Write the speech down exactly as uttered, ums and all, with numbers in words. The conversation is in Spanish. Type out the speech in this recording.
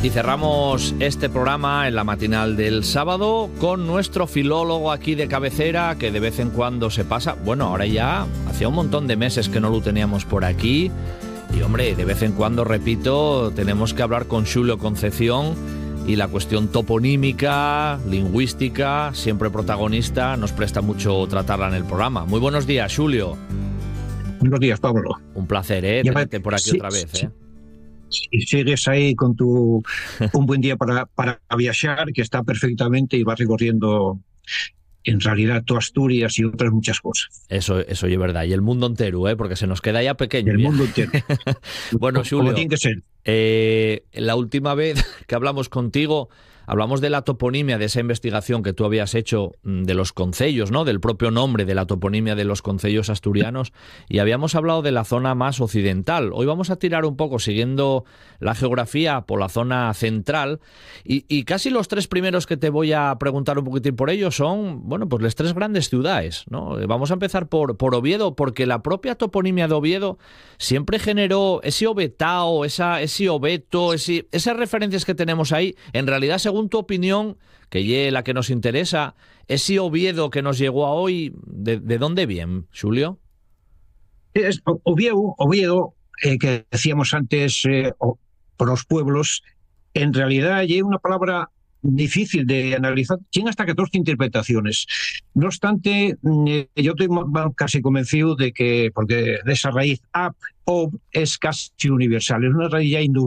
Y cerramos este programa en la matinal del sábado con nuestro filólogo aquí de cabecera, que de vez en cuando se pasa. Bueno, ahora ya hacía un montón de meses que no lo teníamos por aquí. Y hombre, de vez en cuando, repito, tenemos que hablar con Xulio Concepción y la cuestión toponímica, lingüística, siempre protagonista, nos presta mucho tratarla en el programa. Muy buenos días, Xulio. Buenos días, Pablo. Un placer, ¿eh? Tenerte por aquí sí, otra vez, sí. ¿eh? Si sigues ahí con tu un buen día para, para viajar, que está perfectamente, y vas recorriendo en realidad toda Asturias y otras muchas cosas. Eso, eso es verdad. Y el mundo entero, ¿eh? Porque se nos queda ya pequeño. El ya. mundo entero. Bueno, como, Xulio, como tiene que ser. Eh, la última vez que hablamos contigo, hablamos de la toponimia, de esa investigación que tú habías hecho de los concellos, ¿no? Del propio nombre de la toponimia de los concellos asturianos, y habíamos hablado de la zona más occidental. Hoy vamos a tirar un poco, siguiendo la geografía, por la zona central, y, y casi los tres primeros que te voy a preguntar un poquitín por ellos son, bueno, pues las tres grandes ciudades, ¿no? Vamos a empezar por, por Oviedo, porque la propia toponimia de Oviedo siempre generó ese ovetao, esa, ese oveto, ese, esas referencias que tenemos ahí. En realidad, según tu opinión, que es la que nos interesa, ese Oviedo que nos llegó a hoy, ¿de, de dónde viene, Xulio? Es Oviedo, Oviedo eh, que decíamos antes, eh, o, por los pueblos, en realidad es una palabra difícil de analizar, tiene hasta catorce interpretaciones. No obstante, eh, yo estoy casi convencido de que, porque de esa raíz ap, ob, es casi universal, es una raíz ya hindú.